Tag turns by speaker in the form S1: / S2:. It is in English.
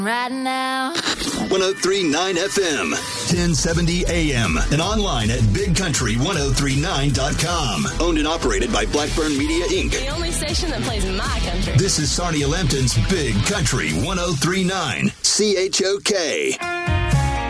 S1: Right now.
S2: 103.9 FM, 1070 AM, and online at BigCountry1039.com. Owned and operated by Blackburn Media, Inc.
S1: The only station that plays my country.
S2: This is Sarnia Lambton's Big Country 1039, CHOK.